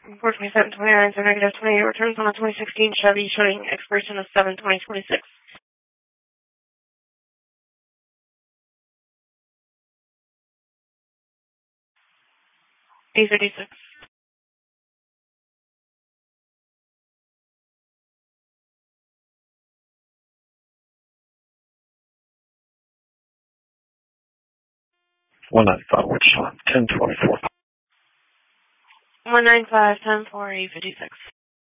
42729, so negative 28 returns on a 2016 Chevy showing expiration of 7/20/26. A56. One nine five. Which one? 1024. 195 10 4 A56.